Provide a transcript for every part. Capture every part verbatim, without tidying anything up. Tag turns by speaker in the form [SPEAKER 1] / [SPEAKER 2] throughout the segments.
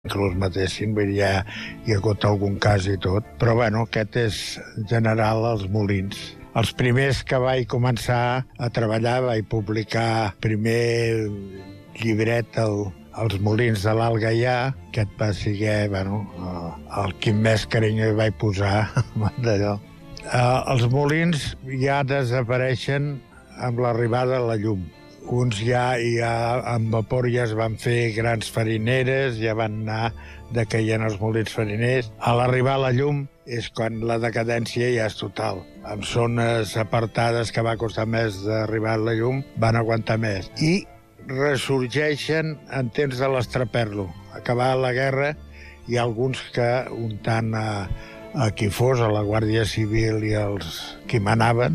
[SPEAKER 1] inclús matessin, vull dir, ja hi ha hagut algun cas i tot. Però, bueno, aquest és en general els molins. Els primers que vaig començar a treballar, vaig publicar primer llibret el, els molins de l'Alt Gaià, aquest va ser, bueno, el que més carinyo hi vaig posar d'allò. Els molins ja desapareixen amb l'arribada de la llum. Uns ja, ja amb vapor ja es van fer grans farineres, ja van anar decaient els molins fariners. A l'arribar a la llum és quan la decadència ja és total. En zones apartades que va costar més d'arribar a la llum, van aguantar més. I ressorgeixen en temps de l'estraperlo. Acabada la guerra, hi ha alguns que, untant a, a qui fos, a la Guàrdia Civil i els qui manaven,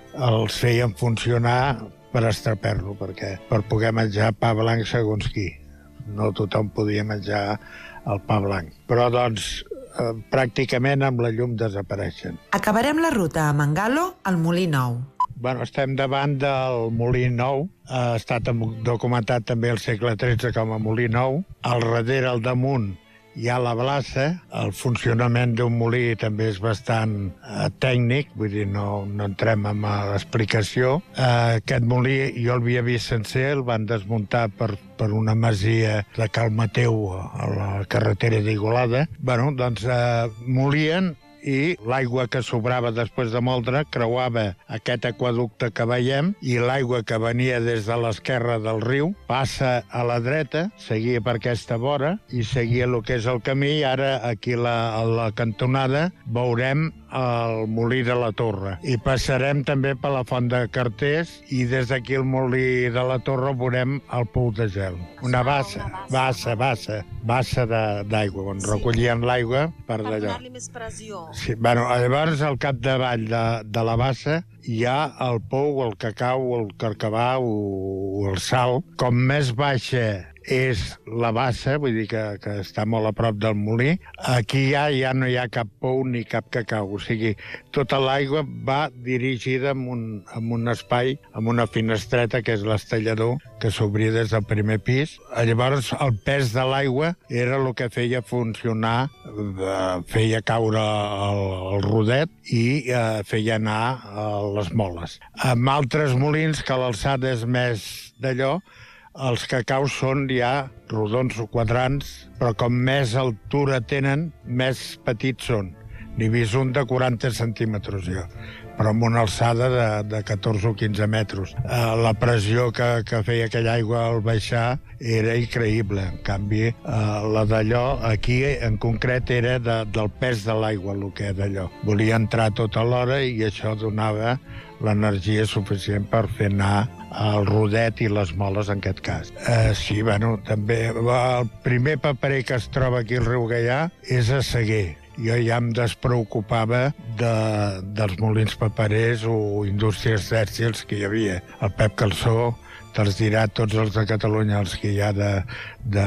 [SPEAKER 1] els feien funcionar per estraper-lo, perquè per poder menjar pa blanc segons qui. No tothom podia menjar el pa blanc. Però, doncs, eh, pràcticament amb la llum desapareixen.
[SPEAKER 2] Acabarem la ruta a Mangalo, al Molí Nou.
[SPEAKER 1] Bueno, estem davant del Molí Nou. Ha estat documentat també al segle tretze com a Molí Nou. Al darrere, al damunt, hi ha la Blassa. El funcionament d'un molí també és bastant eh, tècnic, vull dir, no, no entrem en l'explicació. Eh, aquest molí jo el havia vist sencer, el van desmuntar per, per una masia de Cal Mateu a la carretera d'Igualada. Bueno, doncs eh, molien i l'aigua que sobrava després de moldre creuava aquest aqüeducte que veiem i l'aigua que venia des de l'esquerra del riu passa a la dreta, seguia per aquesta vora i seguia el que és el camí i ara aquí a la, a la cantonada veurem el molí de la Torre. I passarem també per la font de Carters i des d'aquí al molí de la Torre veurem el Pou de Gel. Una bassa, bassa, bassa, bassa d'aigua, on recollien l'aigua per d'allò.
[SPEAKER 3] Per donar-li més pressió.
[SPEAKER 1] Sí, bueno, llavors al capdavall de, de la bassa hi ha el pou, el cacau, el carcabà o, o el sal. Com més baixa és la bassa, vull dir que, que està molt a prop del molí, aquí ja, ja no hi ha cap pou ni cap cacau. O sigui, tota l'aigua va dirigida en un, en un espai, en una finestreta, que és l'estallador, que s'obria des del primer pis. Llavors, el pes de l'aigua era el que feia funcionar, eh, feia caure el, el rodet i eh, feia anar eh, les moles. Amb altres molins, que l'alçada és més d'allò, els cacaus són ja rodons o quadrats, però com més altura tenen, més petits són. N'he vist un de quaranta centímetres, jo, però amb una alçada de, de catorze o quinze metres. Eh, la pressió que, que feia aquella aigua al baixar era increïble. En canvi, eh, la d'allò, aquí en concret, era de, del pes de l'aigua, el que era d'allò. Volia entrar tota l'hora i això donava l'energia suficient per fer anar el rodet i les moles, en aquest cas. Eh, sí, bueno, també el primer paperer que es troba aquí al riu Gaià és a Seguer. Jo ja em despreocupava de, dels molins paperers o indústries tèxtils que hi havia. El Pep Calçó te'ls dirà tots els de Catalunya, els que hi ha de, de,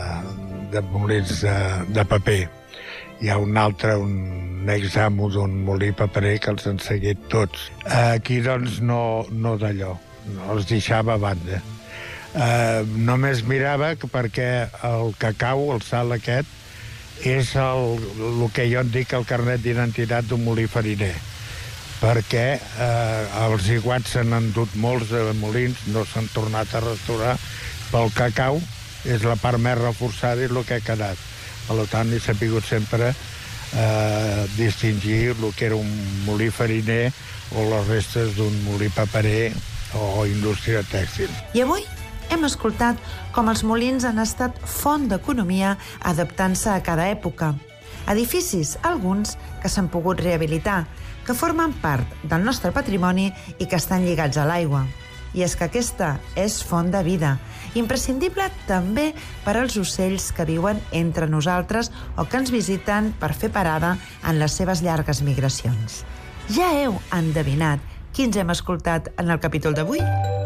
[SPEAKER 1] de molins de, de paper. Hi ha un altre, un examo d'un molí paperer que els han seguit tots. Aquí, doncs, no, no d'allò. No els deixava a banda. Eh, només mirava que perquè el cacau, el sal aquest, és el, el que jo en dic el carnet d'identitat d'un molí fariner. Perquè eh, els iguats se n'han dut molts de molins, no s'han tornat a restaurar, però el cacau és la part més reforçada i el que ha quedat. Per tant, he sabut sempre eh, distingir el que era un molí fariner o les restes d'un molí paperer o indústria tèxtil.
[SPEAKER 2] I avui hem escoltat com els molins han estat font d'economia adaptant-se a cada època. Edificis, alguns, que s'han pogut rehabilitar, que formen part del nostre patrimoni i que estan lligats a l'aigua. I és que aquesta és font de vida, imprescindible també per als ocells que viuen entre nosaltres o que ens visiten per fer parada en les seves llargues migracions. Ja heu endevinat quins hem escoltat en el capítol d'avui?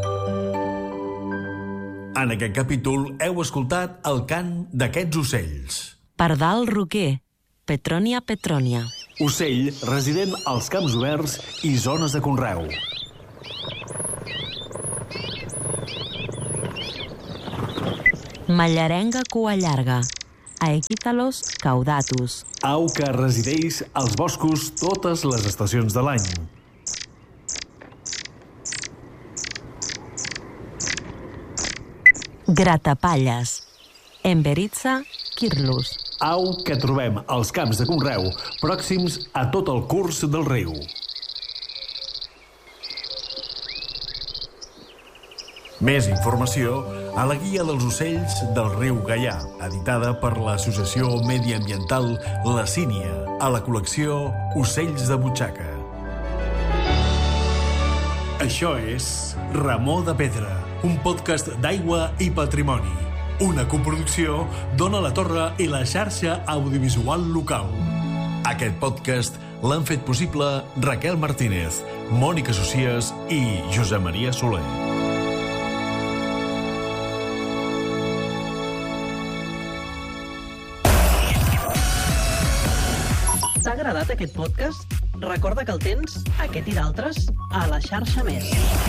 [SPEAKER 4] En aquest capítol heu escoltat el cant d'aquests ocells.
[SPEAKER 3] Pardal roquer, Petronia petronia.
[SPEAKER 4] Ocell resident als camps oberts i zones de conreu.
[SPEAKER 3] Mallarenga cua llarga, Aequitalos caudatus.
[SPEAKER 4] Au que resideix als boscos totes les estacions de l'any.
[SPEAKER 3] Gratapalles. Emberitza quirlus.
[SPEAKER 4] Au que trobem als camps de conreu pròxims a tot el curs del riu. Més informació a la Guia dels ocells del riu Gaià, editada per l'Associació Mediambiental La Sínia, a la col·lecció Ocells de Butxaca. Això és Remor de Pedra, un podcast d'aigua i patrimoni. Una coproducció d'Ona la Torre i la xarxa audiovisual local. Aquest podcast l'han fet possible Raquel Martínez, Mònica Socias i Josep Maria Soler.
[SPEAKER 5] T'ha agradat aquest podcast? Recorda que el tens, aquest i d'altres, a la xarxa Més.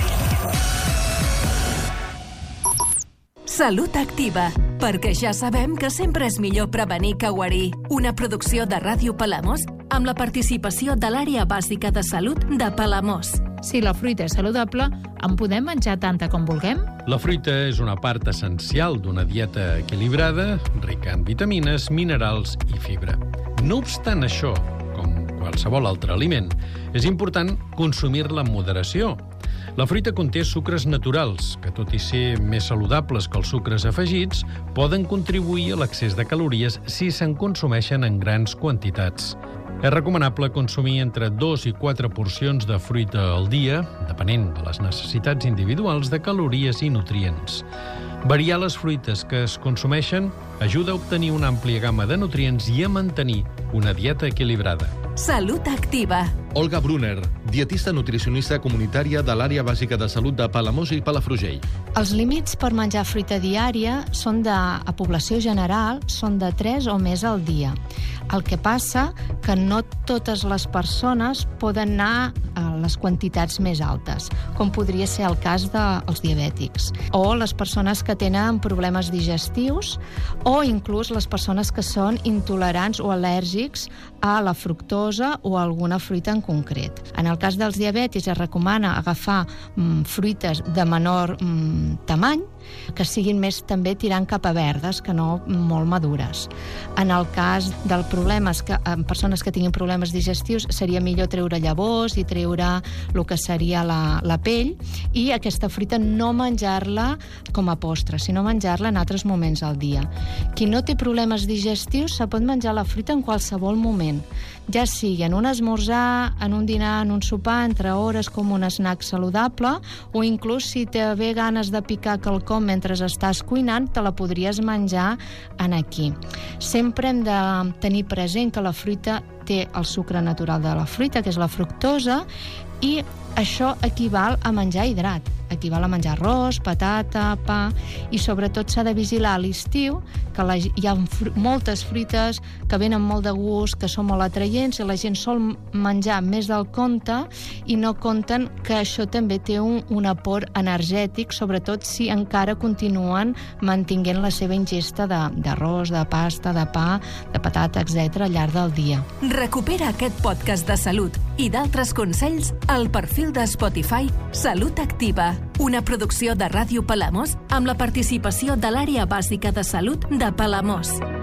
[SPEAKER 6] Salut Activa, perquè ja sabem que sempre és millor prevenir que guarir. Una producció de Ràdio Palamós amb la participació de l'Àrea Bàsica de Salut de Palamós.
[SPEAKER 7] Si la fruita és saludable, en podem menjar tanta com vulguem?
[SPEAKER 8] La fruita és una part essencial d'una dieta equilibrada, rica en vitamines, minerals i fibra. No obstant això, com qualsevol altre aliment, és important consumir-la amb moderació. La fruita conté sucres naturals, que tot i ser més saludables que els sucres afegits, poden contribuir a l'excés de calories si se'n consumeixen en grans quantitats. És recomanable consumir entre dos i quatre porcions de fruita al dia, depenent de les necessitats individuals de calories i nutrients. Variar les fruites que es consumeixen ajuda a obtenir una àmplia gamma de nutrients i a mantenir una dieta equilibrada.
[SPEAKER 6] Salut Activa.
[SPEAKER 9] Olga Brunner, dietista nutricionista comunitària de l'Àrea Bàsica de Salut de Palamós i Palafrugell.
[SPEAKER 10] Els límits per menjar fruita diària són de, a població general són de tres o més al dia. El que passa que no totes les persones poden anar a les quantitats més altes, com podria ser el cas dels diabètics, o les persones que tenen problemes digestius, o inclús les persones que són intolerants o al·lèrgics a la fructosa o a alguna fruita en concret. En el cas dels diabètics es recomana agafar mm, fruites de menor mm, tamany, que siguin més també tirant cap a verdes, que no molt madures. En el cas del problemes que, en persones que tinguin problemes digestius, seria millor treure llavors i treure el que seria la, la pell, i aquesta fruita no menjar-la com a postre, sinó menjar-la en altres moments al dia. Qui no té problemes digestius se pot menjar la fruita en qualsevol moment, ja sigui en un esmorzar, en un dinar, en un sopar, entre hores, com un snack saludable, o inclús si té bé ganes de picar quelcom mentre estàs cuinant, te la podries menjar en aquí. Sempre hem de tenir present que la fruita té el sucre natural de la fruita, que és la fructosa, i això equival a menjar hidrat. Equival a menjar arròs, patata, pa, i sobretot s'ha de vigilar a l'estiu, que la, hi ha fr moltes fruites que venen molt de gust, que són molt atraients, i la gent sol menjar més del compte i no compten que això també té un, un aport energètic, sobretot si encara continuen mantinguent la seva ingesta d'arròs, de, de pasta, de pa, de patata, etcètera al llarg del dia.
[SPEAKER 6] Recupera aquest podcast de salut i d'altres consells al perfil de Spotify Salut Activa, una producció de Ràdio Palamós amb la participació de l'Àrea Bàsica de Salut de Palamós.